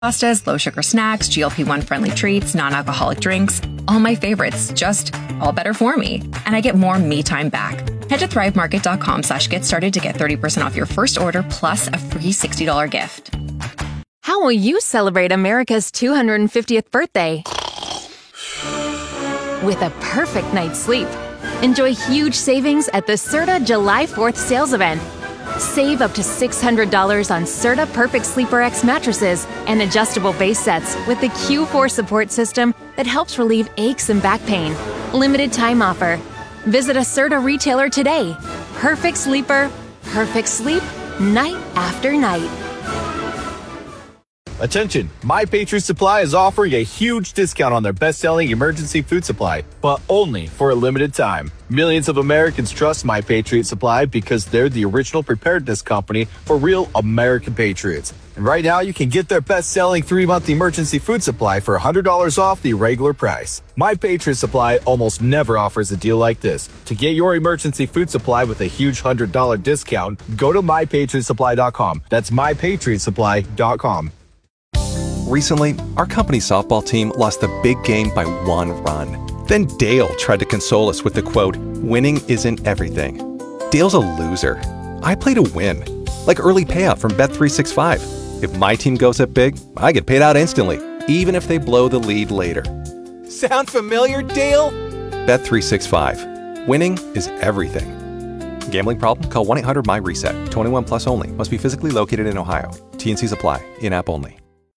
Pastas, low-sugar snacks, GLP-1 friendly treats, non-alcoholic drinks, all my favorites, just all better for me. And I get more me time back. Head to thrivemarket.com/get started to get 30% off your first order plus a free $60 gift. How will you celebrate America's 250th birthday? With a perfect night's sleep. Enjoy huge savings at the Serta July 4th sales event. Save up to $600 on Serta Perfect Sleeper X mattresses and adjustable base sets with the Q4 support system that helps relieve aches and back pain. Limited time offer. Visit a Serta retailer today. Perfect sleeper, perfect sleep, night after night. Attention, My Patriot Supply is offering a huge discount on their best-selling emergency food supply, but only for a limited time. Millions of Americans trust My Patriot Supply because they're the original preparedness company for real American patriots. And right now, you can get their best-selling 3-month emergency food supply for $100 off the regular price. My Patriot Supply almost never offers a deal like this. To get your emergency food supply with a huge $100 discount, go to MyPatriotSupply.com. That's MyPatriotSupply.com. Recently, our company's softball team lost the big game by 1 run. Then Dale tried to console us with the quote, "Winning isn't everything." Dale's a loser. I play to win, like early payout from Bet365. If my team goes up big, I get paid out instantly, even if they blow the lead later. Sound familiar, Dale? Bet365. Winning is everything. Gambling problem? Call 1-800-MY-RESET. 21 plus only. Must be physically located in Ohio. T&Cs apply. In-app only.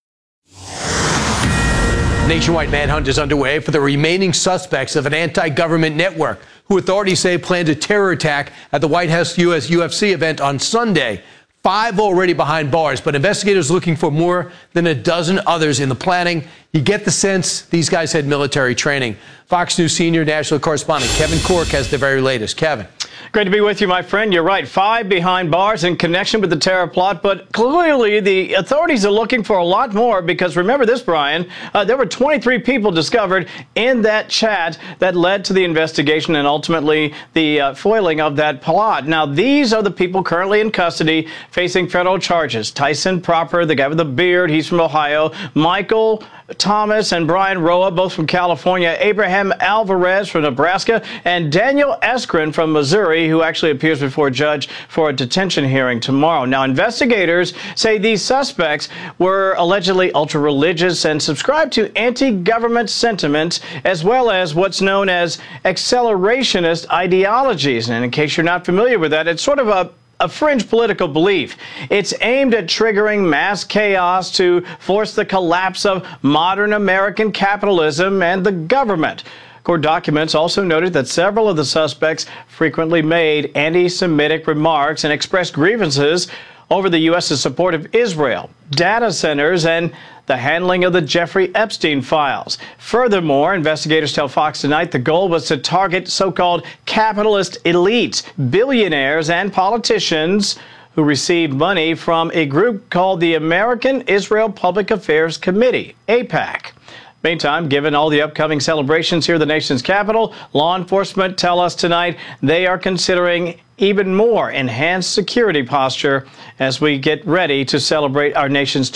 Nationwide manhunt is underway for the remaining suspects of an anti-government network who authorities say planned a terror attack at the White House US UFC event on Sunday. 5 already behind bars, but investigators looking for more than a dozen others in the planning. You get the sense these guys had military training. Fox News senior national correspondent Kevin Corke has the very latest. Kevin. Great to be with you, my friend. You're right. 5 behind bars in connection with the terror plot, but clearly the authorities are looking for a lot more because remember this, Brian, there were 23 people discovered in that chat that led to the investigation and ultimately the foiling of that plot. Now, these are the people currently in custody facing federal charges. Tyson Proper, the guy with the beard, he's from Ohio. Michael Thomas and Brian Roa, both from California. Abraham Alvarez from Nebraska. And Daniel Eskren from Missouri, who actually appears before a judge for a detention hearing tomorrow. Now, investigators say these suspects were allegedly ultra-religious and subscribed to anti-government sentiments, as well as what's known as accelerationist ideologies. And in case you're not familiar with that, it's sort of a fringe political belief. It's aimed at triggering mass chaos to force the collapse of modern American capitalism and the government. Court documents also noted that several of the suspects frequently made anti-Semitic remarks and expressed grievances over the U.S.'s support of Israel, data centers, and the handling of the Jeffrey Epstein files. Furthermore, investigators tell Fox tonight the goal was to target so-called capitalist elites, billionaires, and politicians who received money from a group called the American Israel Public Affairs Committee, AIPAC. Meantime, given all the upcoming celebrations here at the nation's capital, law enforcement tell us tonight they are considering even more enhanced security posture as we get ready to celebrate our nation's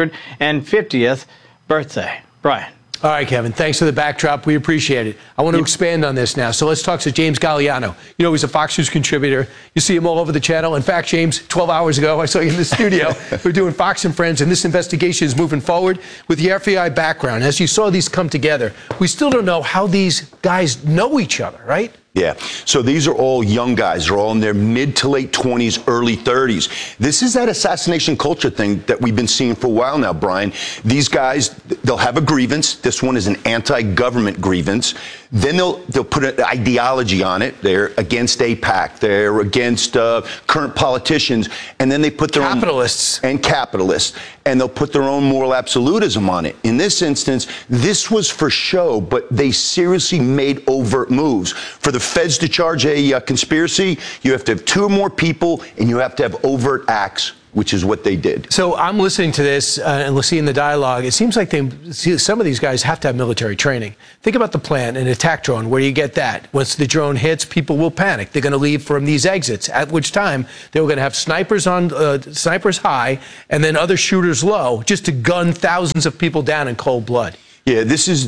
250th birthday. Brian. All right, Kevin, thanks for the backdrop. We appreciate it. I want to expand on this now. So let's talk to James Galliano. You know, he's a Fox News contributor. You see him all over the channel. In fact, James, 12 hours ago, I saw you in the studio. We're doing Fox and Friends, and this investigation is moving forward with the FBI background. As you saw these come together, we still don't know how these guys know each other, right? Yeah. So these are all young guys. They're all in their mid to late 20s, early 30s. This is that assassination culture thing that we've been seeing for a while now, Brian. These guys, they'll have a grievance. This one is an anti-government grievance. Then they'll put an ideology on it. They're against AIPAC. They're against current politicians. And then they put their capitalists. And capitalists. And they'll put their own moral absolutism on it. In this instance, this was for show, but they seriously made overt moves. For the feds to charge a conspiracy, you have to have 2 or more people, and you have to have overt acts which is what they did. So I'm listening to this and seeing the dialogue. It seems like some of these guys have to have military training. Think about the plan, an attack drone. Where do you get that? Once the drone hits, people will panic. They're going to leave from these exits, at which time they were going to have snipers high and then other shooters low, just to gun thousands of people down in cold blood. Yeah, this is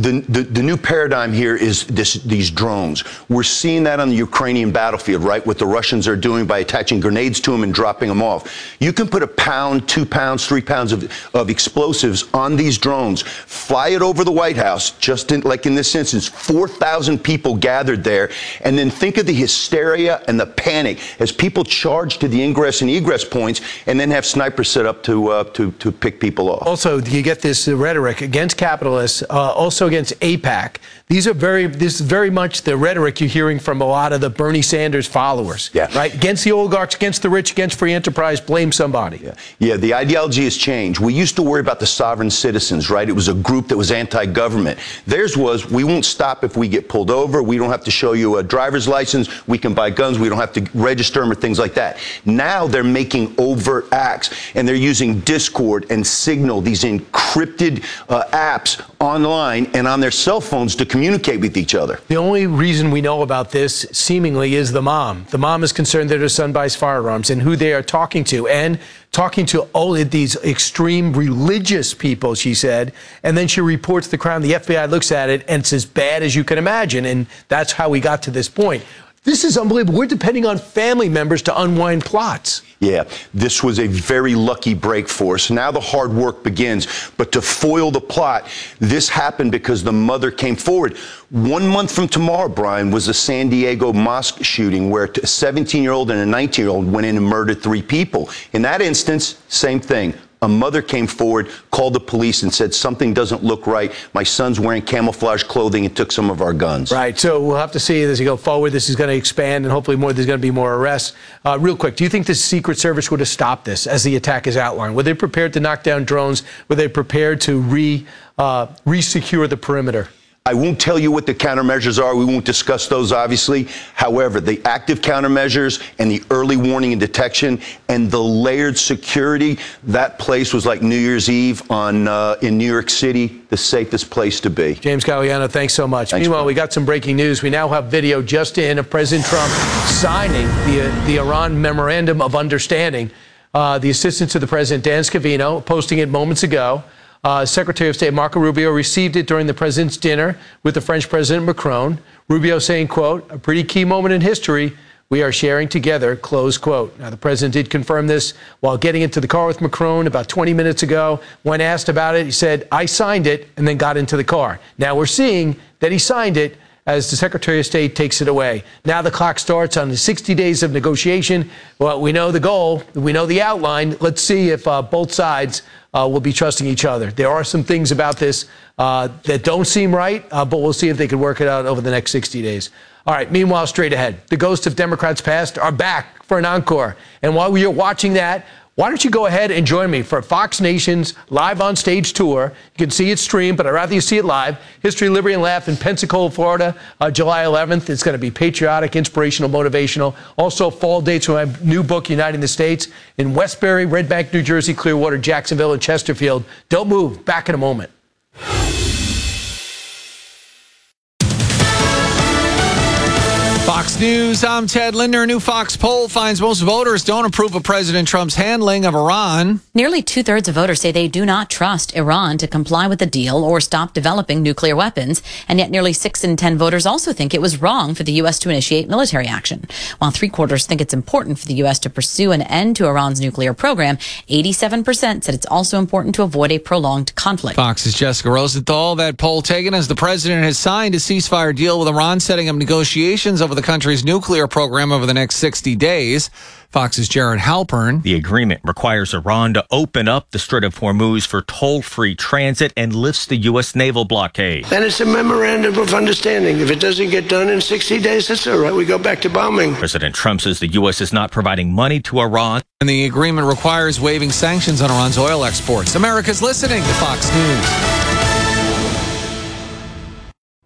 the new paradigm here is these drones. We're seeing that on the Ukrainian battlefield, right? What the Russians are doing by attaching grenades to them and dropping them off. You can put 1 pound, 2 pounds, 3 pounds of explosives on these drones, fly it over the White House, like in this instance, 4,000 people gathered there, and then think of the hysteria and the panic as people charge to the ingress and egress points, and then have snipers set up to pick people off. Also, you get this rhetoric against capitalists, also against AIPAC. This is very much the rhetoric you're hearing from a lot of the Bernie Sanders followers. Yeah. Right? Against the oligarchs, against the rich, against free enterprise, blame somebody. Yeah, the ideology has changed. We used to worry about the sovereign citizens, right? It was a group that was anti-government. Theirs was, we won't stop if we get pulled over. We don't have to show you a driver's license. We can buy guns. We don't have to register them or things like that. Now they're making overt acts, and they're using Discord and Signal, these encrypted apps online and on their cell phones to communicate with each other. The only reason we know about this, seemingly, is the mom. The mom is concerned that her son buys firearms and who they are talking to, and talking to all of these extreme religious people, she said. And then she reports the crime. The FBI looks at it, and it's as bad as you can imagine. And that's how we got to this point. This is unbelievable. We're depending on family members to unwind plots. Yeah, this was a very lucky break for us. Now the hard work begins. But to foil the plot, this happened because the mother came forward. 1 month from tomorrow, Brian, was a San Diego mosque shooting where a 17-year-old and a 19-year-old went in and murdered 3 people. In that instance, same thing. A mother came forward, called the police, and said, something doesn't look right. My son's wearing camouflage clothing and took some of our guns. Right. So we'll have to see as you go forward. This is going to expand, and hopefully there's going to be more arrests. Real quick, do you think the Secret Service would have stopped this as the attack is outlined? Were they prepared to knock down drones? Were they prepared to re-secure the perimeter? I won't tell you what the countermeasures are. We won't discuss those, obviously. However, the active countermeasures and the early warning and detection and the layered security, that place was like New Year's Eve in New York City, the safest place to be. James Galliano, thanks so much. Thanks, Meanwhile, man. we got some breaking news. We now have video just in of President Trump signing the Iran Memorandum of Understanding. The assistant to the president, Dan Scavino, posting it moments ago. Secretary of State Marco Rubio received it during the president's dinner with the French President Macron. Rubio saying, quote, a pretty key moment in history we are sharing together, close quote. Now, the president did confirm this while getting into the car with Macron about 20 minutes ago. When asked about it, he said, I signed it, and then got into the car. Now we're seeing that he signed it as the Secretary of State takes it away. Now the clock starts on the 60 days of negotiation. Well, we know the goal. We know the outline. Let's see if both sides will be trusting each other. There are some things about this that don't seem right, but we'll see if they can work it out over the next 60 days. All right, meanwhile, straight ahead, the ghosts of Democrats past are back for an encore. And while you're watching that, why don't you go ahead and join me for Fox Nation's Live on Stage tour. You can see it streamed, but I'd rather you see it live. History, Liberty, and Laugh in Pensacola, Florida, July 11th. It's going to be patriotic, inspirational, motivational. Also, fall dates for my new book, Uniting the States, in Westbury, Red Bank, New Jersey, Clearwater, Jacksonville, and Chesterfield. Don't move. Back in a moment. Fox News, I'm Ted Linder. A new Fox poll finds most voters don't approve of President Trump's handling of Iran. Nearly 2/3 of voters say they do not trust Iran to comply with the deal or stop developing nuclear weapons. And yet nearly 6 in 10 voters also think it was wrong for the U.S. to initiate military action. While 3/4 think it's important for the U.S. to pursue an end to Iran's nuclear program, 87% said it's also important to avoid a prolonged conflict. Fox's Jessica Rosenthal. That poll taken as the president has signed a ceasefire deal with Iran, setting up negotiations over the country's nuclear program over the next 60 days. Fox's Jared Halpern. The agreement requires Iran to open up the Strait of Hormuz for toll-free transit and lifts the U.S. naval blockade. Then it's a memorandum of understanding. If it doesn't get done in 60 days, that's all right. We go back to bombing. President Trump says the U.S. is not providing money to Iran. And the agreement requires waiving sanctions on Iran's oil exports. America's listening to Fox News. Hello, everyone.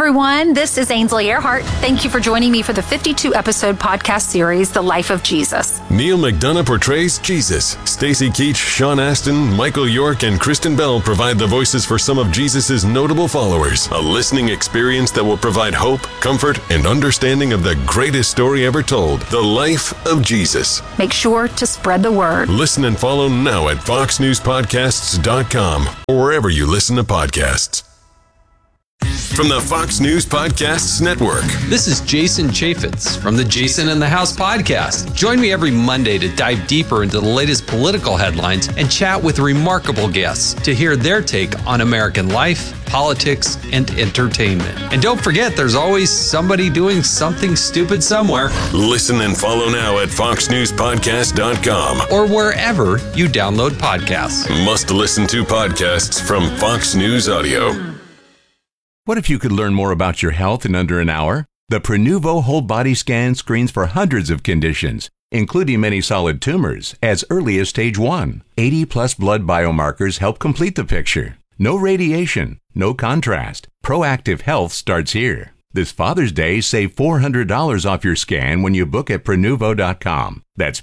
everyone. This is Ainsley Earhart. Thank you for joining me for the 52-episode podcast series, The Life of Jesus. Neil McDonough portrays Jesus. Stacy Keach, Sean Astin, Michael York, and Kristen Bell provide the voices for some of Jesus' notable followers. A listening experience that will provide hope, comfort, and understanding of the greatest story ever told, The Life of Jesus. Make sure to spread the word. Listen and follow now at foxnewspodcasts.com or wherever you listen to podcasts. From the Fox News Podcasts Network. This is Jason Chaffetz from the Jason in the House podcast. Join me every Monday to dive deeper into the latest political headlines and chat with remarkable guests to hear their take on American life, politics, and entertainment. And don't forget, there's always somebody doing something stupid somewhere. Listen and follow now at foxnewspodcast.com or wherever you download podcasts. Must listen to podcasts from Fox News Audio. What if you could learn more about your health in under an hour? The Prenuvo Whole Body Scan screens for hundreds of conditions, including many solid tumors, as early as stage 1. 80-plus blood biomarkers help complete the picture. No radiation, no contrast. Proactive health starts here. This Father's Day, save $400 off your scan when you book at Prenuvo.com. That's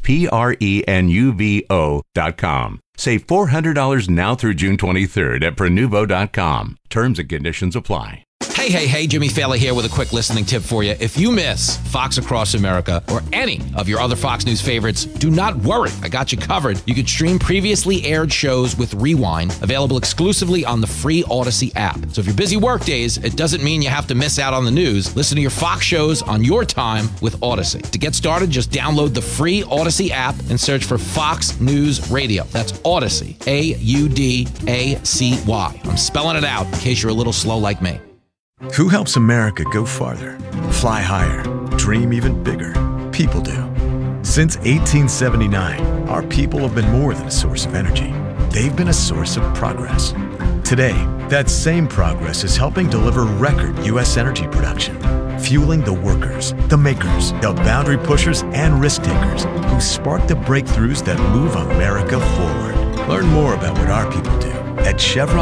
Prenuvo.com. Save $400 now through June 23rd at Prenuvo.com. Terms and conditions apply. Hey, Jimmy Fallon here with a quick listening tip for you. If you miss Fox Across America or any of your other Fox News favorites, do not worry. I got you covered. You can stream previously aired shows with Rewind, available exclusively on the free Odyssey app. So if you're busy work days, it doesn't mean you have to miss out on the news. Listen to your Fox shows on your time with Odyssey. To get started, just download the free Odyssey app and search for Fox News Radio. That's Odyssey, Audacy. I'm spelling it out in case you're a little slow like me. Who helps America go farther, fly higher, dream even bigger? People do. Since 1879, our people have been more than a source of energy. They've been a source of progress. Today, that same progress is helping deliver record U.S. energy production, fueling the workers, the makers, the boundary pushers, and risk takers who spark the breakthroughs that move America forward. Learn more about what our people do at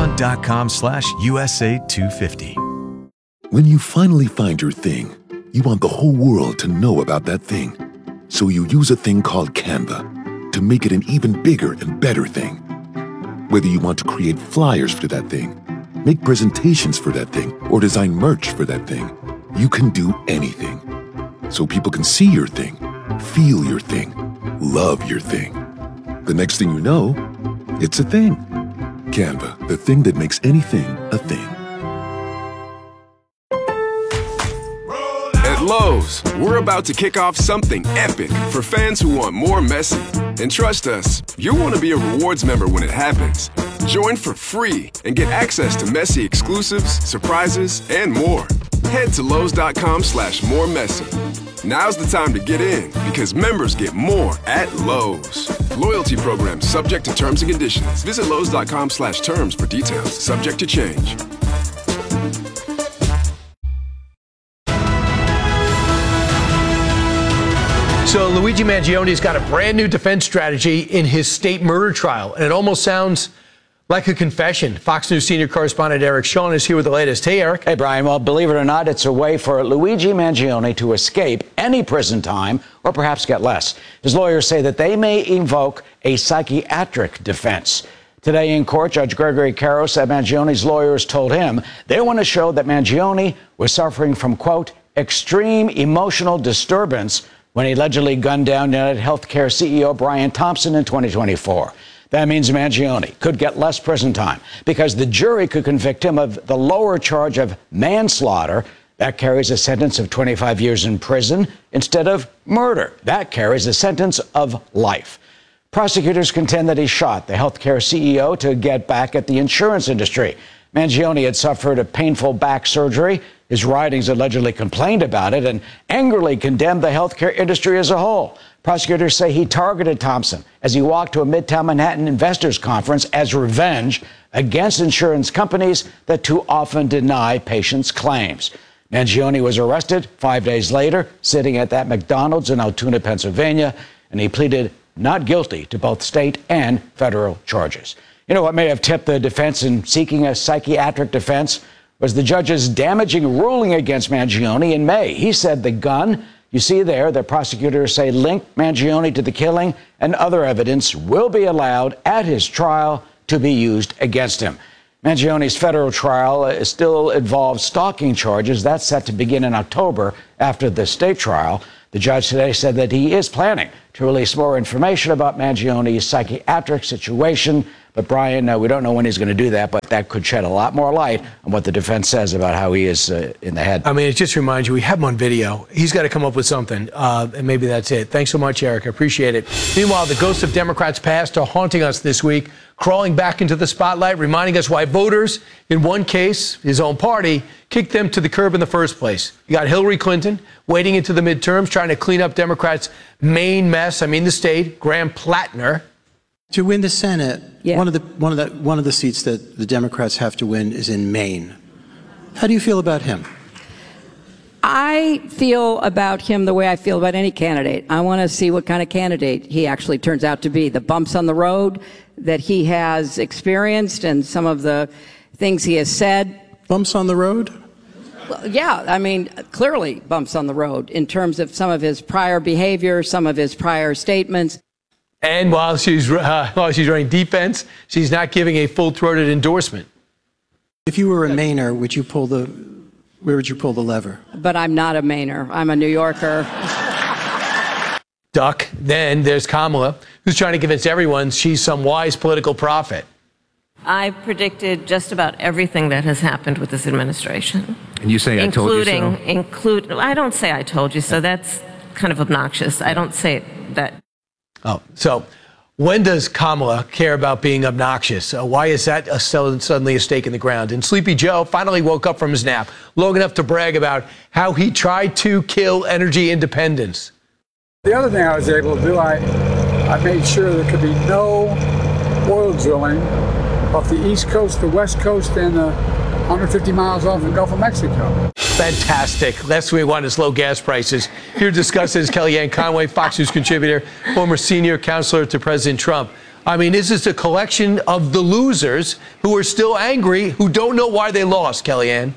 Chevron.com/USA250. When you finally find your thing, you want the whole world to know about that thing. So you use a thing called Canva to make it an even bigger and better thing. Whether you want to create flyers for that thing, make presentations for that thing, or design merch for that thing, you can do anything. So people can see your thing, feel your thing, love your thing. The next thing you know, it's a thing. Canva, the thing that makes anything a thing. At Lowe's, we're about to kick off something epic for fans who want more Messi. And trust us, you'll want to be a rewards member when it happens. Join for free and get access to Messi exclusives, surprises, and more. Head to Lowe's.com/moremessy. Now's the time to get in because members get more at Lowe's. Loyalty program subject to terms and conditions. Visit Lowe's.com/terms for details. Subject to change. So Luigi Mangioni's got a brand new defense strategy in his state murder trial, and it almost sounds like a confession. Fox News senior correspondent Eric Shawn is here with the latest. Hey, Eric. Hey, Brian. Well, believe it or not, it's a way for Luigi Mangioni to escape any prison time or perhaps get less. His lawyers say that they may invoke a psychiatric defense. Today in court, Judge Gregory Caro said Mangioni's lawyers told him they want to show that Mangioni was suffering from, quote, extreme emotional disturbance when he allegedly gunned down United Healthcare CEO Brian Thompson in 2024. That means Mangioni could get less prison time because the jury could convict him of the lower charge of manslaughter. That carries a sentence of 25 years in prison instead of murder. That carries a sentence of life. Prosecutors contend that he shot the healthcare CEO to get back at the insurance industry. Mangioni had suffered a painful back surgery. His writings allegedly complained about it and angrily condemned the healthcare industry as a whole. Prosecutors say he targeted Thompson as he walked to a Midtown Manhattan investors conference as revenge against insurance companies that too often deny patients' claims. Mangioni was arrested 5 days later, sitting at that McDonald's in Altoona, Pennsylvania, and he pleaded not guilty to both state and federal charges. You know what may have tipped the defense in seeking a psychiatric defense? was the judge's damaging ruling against Mangione in May. He said the gun you see there, the prosecutors say linked Mangione to the killing, and other evidence will be allowed at his trial to be used against him. Mangione's federal trial still involves stalking charges. That's set to begin in October after the state trial. The judge today said that he is planning to release more information about Mangione's psychiatric situation. But, Brian, we don't know when he's going to do that, but that could shed a lot more light on what the defense says about how he is in the head. I mean, it just reminds you, we have him on video. He's got to come up with something, and maybe that's it. Thanks so much, Eric. I appreciate it. Meanwhile, the ghosts of Democrats past are haunting us this week, crawling back into the spotlight, reminding us why voters, in one case, his own party, kicked them to the curb in the first place. You got Hillary Clinton waiting into the midterms, trying to clean up Democrats' main mess. I mean, the state, Graham Plattner. To win the Senate, one of the seats that the Democrats have to win is in Maine. How do you feel about him? I feel about him the way I feel about any candidate. I want to see what kind of candidate he actually turns out to be. The bumps on the road that he has experienced and some of the things he has said. Bumps on the road? Well, yeah, I mean, clearly bumps on the road in terms of some of his prior behavior, some of his prior statements. And while she's running defense, she's not giving a full-throated endorsement. If you were a Mainer, where would you pull the lever? But I'm not a Mainer. I'm a New Yorker. Duck. Then there's Kamala, who's trying to convince everyone she's some wise political prophet. I predicted just about everything that has happened with this administration. And you say I told you so? I don't say I told you so. That's kind of obnoxious. I don't say that. Oh, so when does Kamala care about being obnoxious? Why is that suddenly a stake in the ground? And Sleepy Joe finally woke up from his nap long enough to brag about how he tried to kill energy independence. The other thing I was able to do, I made sure there could be no oil drilling off the East Coast, the West Coast, and 150 miles off the Gulf of Mexico. Fantastic. Last week we wanted to low gas prices. Here to discuss is Kellyanne Conway, Fox News contributor, former senior counselor to President Trump. I mean, this is a collection of the losers who are still angry, who don't know why they lost, Kellyanne.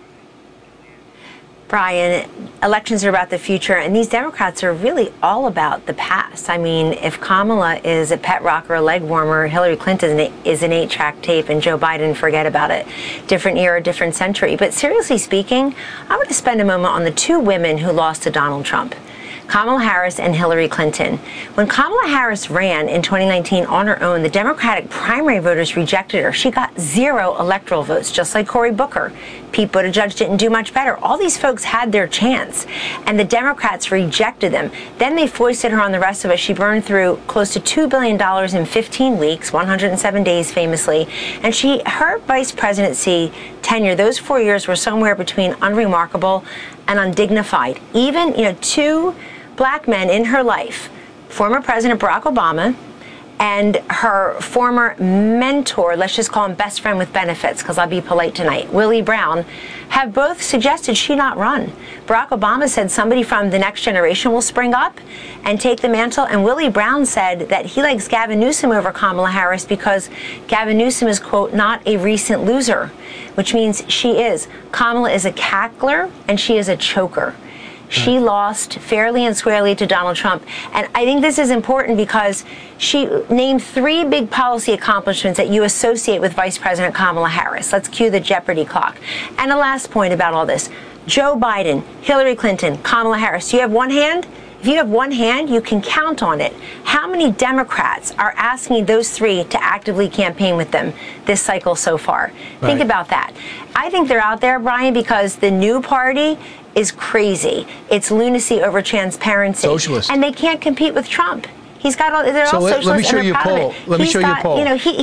Brian, elections are about the future, and these Democrats are really all about the past. I mean, if Kamala is a pet rock or a leg warmer, Hillary Clinton is an 8-track tape, and Joe Biden, forget about it. Different era, different century. But seriously speaking, I want to spend a moment on the two women who lost to Donald Trump. Kamala Harris and Hillary Clinton. When Kamala Harris ran in 2019 on her own, the Democratic primary voters rejected her. She got 0 electoral votes, just like Cory Booker. Pete Buttigieg didn't do much better. All these folks had their chance, and the Democrats rejected them. Then they foisted her on the rest of us. She burned through close to $2 billion in 15 weeks, 107 days famously, and her vice presidency tenure, those 4 years were somewhere between unremarkable and undignified. Even, two black men in her life, former President Barack Obama and her former mentor, let's just call him best friend with benefits, because I'll be polite tonight, Willie Brown, have both suggested she not run. Barack Obama said somebody from the next generation will spring up and take the mantle, and Willie Brown said that he likes Gavin Newsom over Kamala Harris because Gavin Newsom is, quote, not a recent loser, which means she is. Kamala is a cackler and she is a choker. She lost fairly and squarely to Donald Trump. And I think this is important because she named 3 big policy accomplishments that you associate with Vice President Kamala Harris. Let's cue the Jeopardy clock. And a last point about all this. Joe Biden, Hillary Clinton, Kamala Harris. Do you have one hand? If you have one hand, you can count on it. How many Democrats are asking those 3 to actively campaign with them this cycle so far? Right. Think about that. I think they're out there, Brian, because the new party is crazy. It's lunacy over transparency. Socialist. And they can't compete with Trump. He's got all, they're all socialists. Let me show you a poll. Let me show you a poll.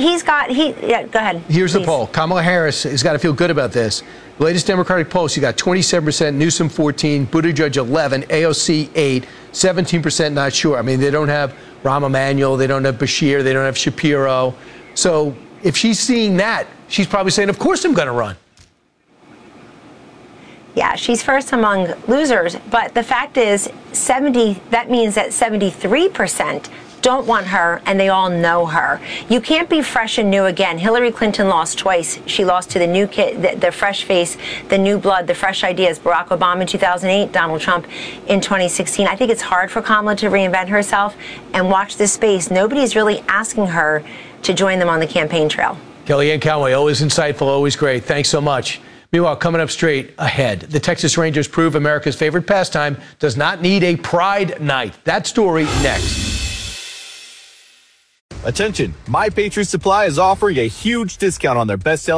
Yeah, go ahead. Here's the poll. Kamala Harris has got to feel good about this. The latest Democratic poll, she got 27%, Newsom 14, Buttigieg 11, AOC 8, 17% not sure. I mean, they don't have Rahm Emanuel, they don't have Bashir, they don't have Shapiro. So if she's seeing that, she's probably saying, of course I'm going to run. Yeah, she's first among losers, but the fact is that means that 73% don't want her, and they all know her. You can't be fresh and new again. Hillary Clinton lost twice. She lost to the new kid, the fresh face, the new blood, the fresh ideas. Barack Obama in 2008, Donald Trump in 2016. I think it's hard for Kamala to reinvent herself, and watch this space. Nobody's really asking her to join them on the campaign trail. Kellyanne Conway, always insightful, always great. Thanks so much. Meanwhile, coming up straight ahead, the Texas Rangers prove America's favorite pastime does not need a pride night. That story next. Attention, My Patriot Supply is offering a huge discount on their best-selling